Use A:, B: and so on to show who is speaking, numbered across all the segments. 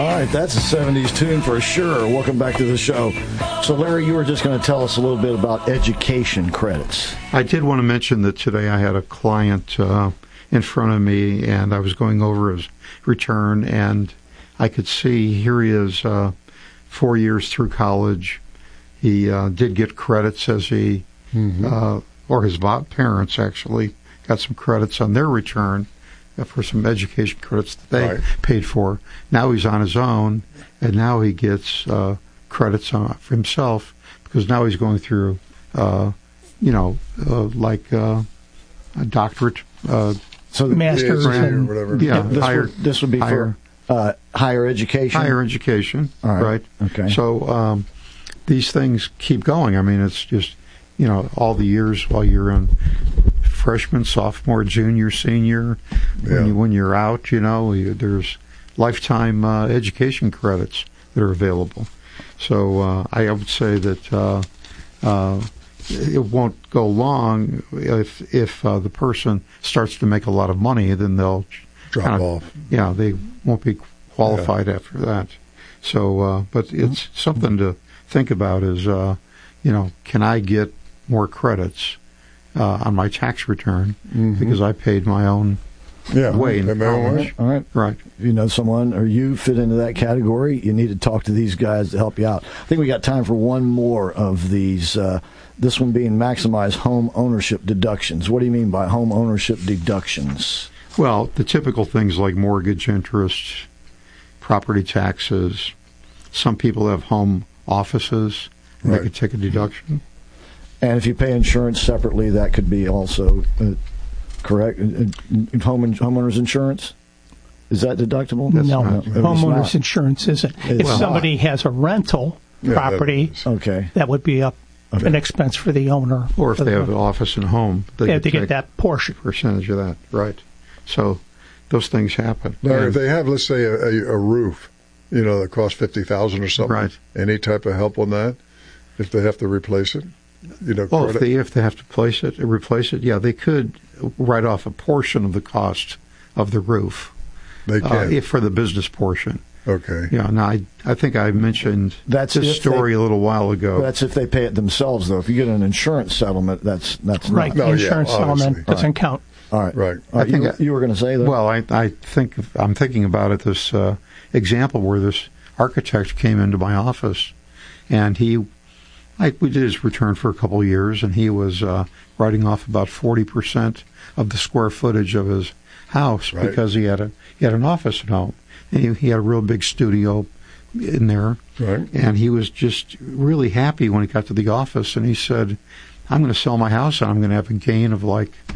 A: All right, that's a 70s tune for sure. Welcome back to the show. So, Larry, you were just going to tell us a little bit about education credits.
B: I did want to mention that today I had a client in front of me, and I was going over his return, and I could see here he is 4 years through college. He did get credits as he, or his parents actually, got some credits on their return for some education credits that they paid for. Now he's on his own, and now he gets credits for himself because now he's going through, like a doctorate.
C: So master's
A: and
C: whatever.
B: Yeah,
A: this would be
B: higher,
A: for higher education.
B: Higher education,
A: all
B: right?
A: Okay.
B: So these things keep going. I mean, it's just all the years while you're in freshman, sophomore, junior, senior. When you're out, there's lifetime education credits that are available. So I would say that it won't go long if the person starts to make a lot of money, then they'll
D: drop off.
B: Yeah, they won't be qualified after that. So, but it's something to think about is, can I get more credits on my tax return because I paid my own way in college.
A: All right.
B: Right.
A: If you know someone or you fit into that category, you need to talk to these guys to help you out. I think we got time for one more of these, this one being maximize home ownership deductions. What do you mean by home ownership deductions?
B: Well, the typical things like mortgage interest, property taxes. Some people have home offices, and they could take a deduction.
A: And if you pay insurance separately, that could be also correct. Homeowners insurance, is that deductible?
C: No, homeowners insurance isn't. If somebody has a rental property, that would be an expense for the owner.
B: Or if they have an office and home,
C: they get that portion.
B: Percentage of that, right? So those things happen.
D: Larry, if they have, let's say, a roof, that costs $50,000 or something,
B: right?
D: Any type of help on that? If they have to replace it,
B: well, if they have to replace it, yeah, they could write off a portion of the cost of the roof.
D: They can
B: for the business portion.
D: Okay.
B: Yeah. Now, I think I mentioned this story a little while ago.
A: That's if they pay it themselves, though. If you get an insurance settlement, that's
C: right.
A: Not.
C: The insurance settlement doesn't count.
A: All right.
D: Right.
A: I think you were going to say that.
B: Well, I think I'm thinking about it. This example where this architect came into my office, and we did his return for a couple of years, and he was writing off about 40% of the square footage of his house because he had an office at home, and he had a real big studio in there, and he was just really happy when he got to the office, and he said, "I'm going to sell my house, and I'm going to have a gain of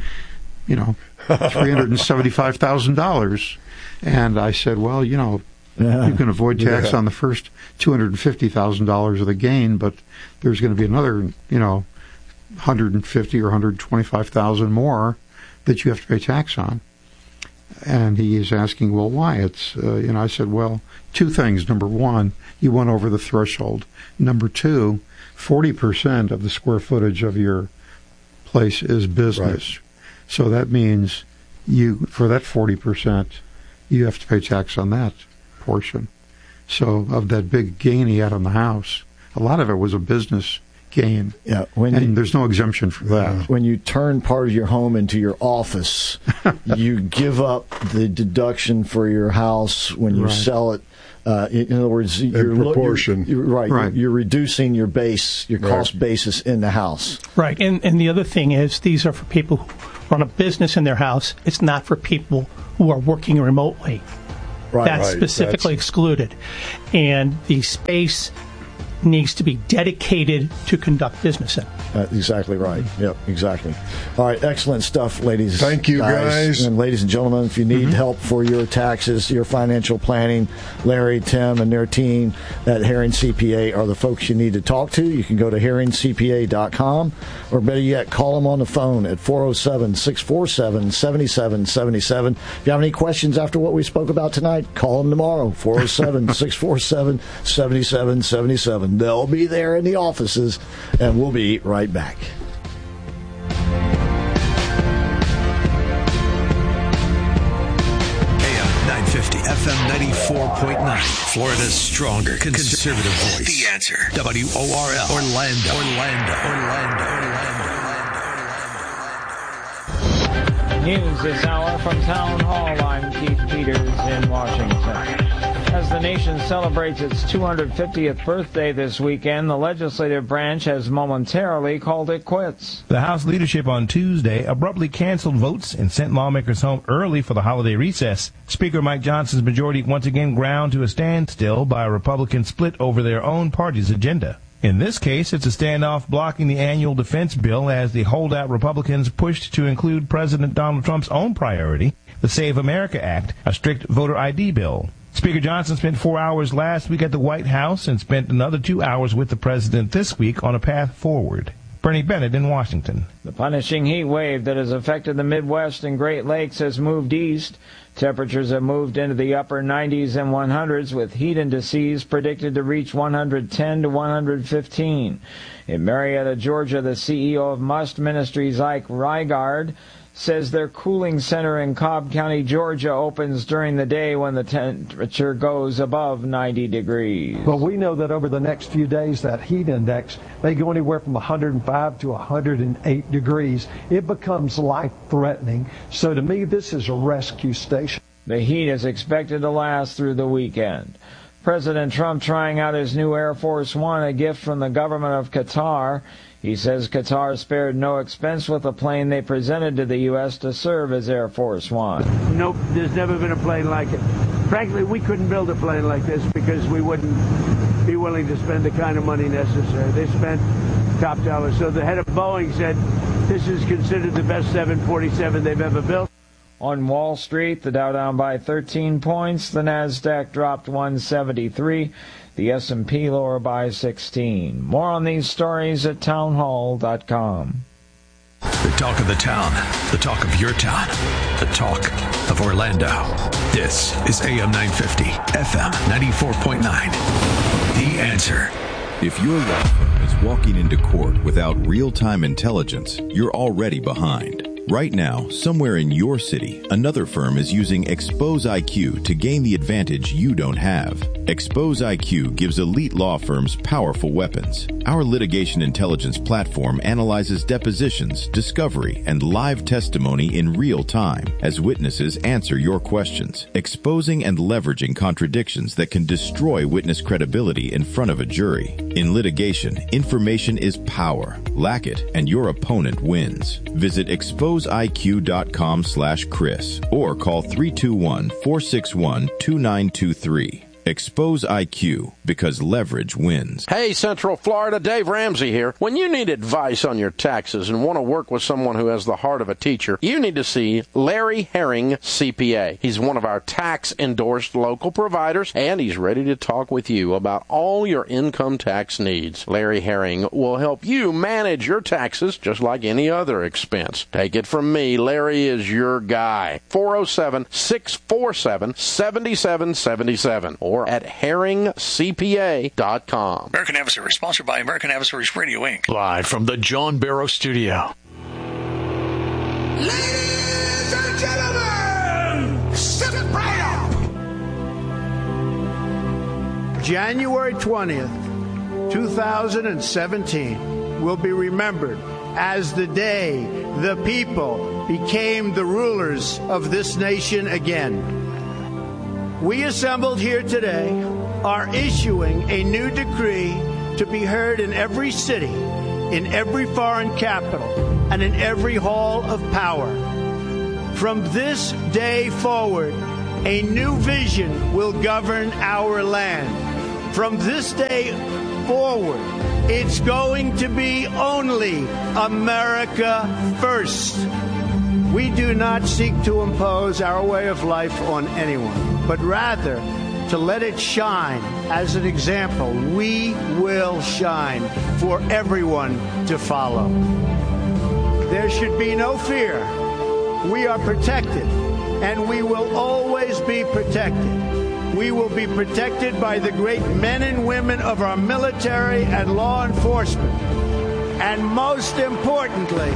B: $375,000." And I said, "Well, you can avoid tax on the first $250,000 of the gain, but there's going to be another, $150,000 or $125,000 more that you have to pay tax on." And he is asking, "Well, why?" It's, I said, "Well, two things. Number one, you went over the threshold. Number two, 40% of the square footage of your place is business. Right. So that means for that 40%, you have to pay tax on that portion. So of that big gain he had on the house, a lot of it was a business gain.
A: Yeah,
B: and there's no exemption for that.
A: When you turn part of your home into your office, you give up the deduction for your house when you sell it. In other words,
D: in proportion.
A: You're reducing your cost basis in the house.
C: Right, and the other thing is these are for people who run a business in their house. It's not for people who are working remotely. That's specifically excluded. And the space needs to be dedicated to conduct business in.
A: Exactly right. Yep, exactly. All right, excellent stuff, ladies.
D: Thank you, guys.
A: And ladies and gentlemen, if you need help for your taxes, your financial planning, Larry, Tim, and their team at Herring CPA are the folks you need to talk to. You can go to herringcpa.com, or better yet, call them on the phone at 407-647-7777. If you have any questions after what we spoke about tonight, call them tomorrow, 407-647-7777. They'll be there in the offices, and we'll be right back.
E: AM 950, FM FM 94.9. Florida's stronger conservative voice. The Answer. WORL. Orlando.
F: News this hour from Town Hall. I'm Keith Peters in Washington. As the nation celebrates its 250th birthday this weekend, the legislative branch has momentarily called it quits.
G: The House leadership on Tuesday abruptly canceled votes and sent lawmakers home early for the holiday recess. Speaker Mike Johnson's majority once again ground to a standstill by a Republican split over their own party's agenda. In this case, it's a standoff blocking the annual defense bill as the holdout Republicans pushed to include President Donald Trump's own priority, the Save America Act, a strict voter ID bill. Speaker Johnson spent 4 hours last week at the White House and spent another 2 hours with the president this week on a path forward. Bernie Bennett in Washington.
F: The punishing heat wave that has affected the Midwest and Great Lakes has moved east. Temperatures have moved into the upper 90s and 100s, with heat indices predicted to reach 110 to 115. In Marietta, Georgia, the CEO of Must Ministries, Ike Reigard, says their cooling center in Cobb County, Georgia, opens during the day when the temperature goes above 90 degrees.
H: Well, we know that over the next few days, that heat index may go anywhere from 105 to 108 degrees. It becomes life-threatening. So to me, this is a rescue station.
F: The heat is expected to last through the weekend. President Trump trying out his new Air Force One, a gift from the government of Qatar. He says Qatar spared no expense with the plane they presented to the U.S. to serve as Air Force One.
I: Nope, there's never been a plane like it. Frankly, we couldn't build a plane like this because we wouldn't be willing to spend the kind of money necessary. They spent top dollar. So the head of Boeing said this is considered the best 747 they've ever built.
F: On Wall Street, the Dow down by 13 points, the Nasdaq dropped 173, the S&P lower by 16. More on these stories at townhall.com.
E: The talk of the town, the talk of your town, the talk of Orlando. This is AM 950, FM 94.9. The Answer.
J: If your law firm is walking into court without real-time intelligence, you're already behind. Right now, somewhere in your city, another firm is using Expose IQ to gain the advantage you don't have. Expose IQ gives elite law firms powerful weapons. Our litigation intelligence platform analyzes depositions, discovery, and live testimony in real time as witnesses answer your questions, exposing and leveraging contradictions that can destroy witness credibility in front of a jury. In litigation, information is power. Lack it, and your opponent wins. Visit exposeiq.com/Chris or call 321-461-2923. Expose IQ, because leverage wins.
K: Hey, Central Florida, Dave Ramsey here. When you need advice on your taxes and want to work with someone who has the heart of a teacher, you need to see Larry Herring, CPA. He's one of our tax-endorsed local providers, and he's ready to talk with you about all your income tax needs. Larry Herring will help you manage your taxes just like any other expense. Take it from me, Larry is your guy. 407-647-7777 or at herringcpa.com.
L: American Adversaries, sponsored by American Adversaries Radio, Inc.
E: Live from the John Barrow Studio.
M: Ladies and gentlemen, step right up.
N: January 20th, 2017 will be remembered as the day the people became the rulers of this nation again. We assembled here today are issuing a new decree to be heard in every city, in every foreign capital, and in every hall of power. From this day forward, a new vision will govern our land. From this day forward, it's going to be only America first. We do not seek to impose our way of life on anyone, but rather to let it shine as an example. We will shine for everyone to follow. There should be no fear. We are protected, and we will always be protected. We will be protected by the great men and women of our military and law enforcement. And most importantly,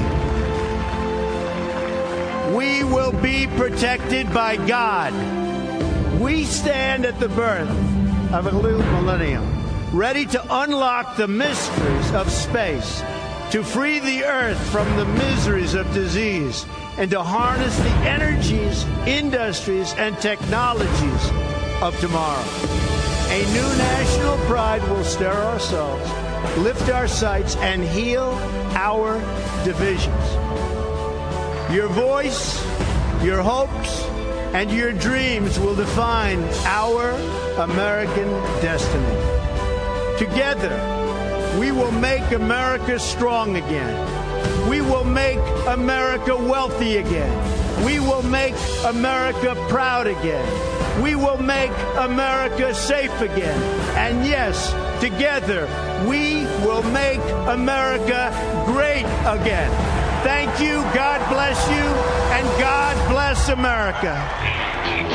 N: we will be protected by God. We stand at the birth of a new millennium, ready to unlock the mysteries of space, to free the earth from the miseries of disease, and to harness the energies, industries, and technologies of tomorrow. A new national pride will stir our souls, lift our sights, and heal our divisions. Your voice, your hopes, and your dreams will define our American destiny. Together, we will make America strong again. We will make America wealthy again. We will make America proud again. We will make America safe again. And yes, together, we will make America great again. Thank you, God bless you, and God bless America.